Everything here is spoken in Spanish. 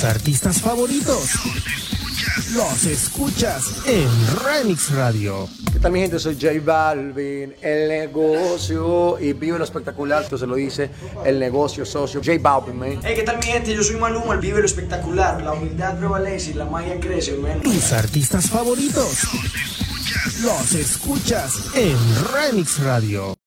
Tus artistas favoritos los escuchas en Remix Radio. ¿Qué tal mi gente? Soy J Balvin, el negocio, y vive lo espectacular, esto se lo dice el negocio socio, J Balvin, man. Hey, ¿qué tal mi gente? Yo soy Maluma, el vive lo espectacular, la humildad prevalece y la magia crece, man. Tus artistas favoritos los escuchas en Remix Radio.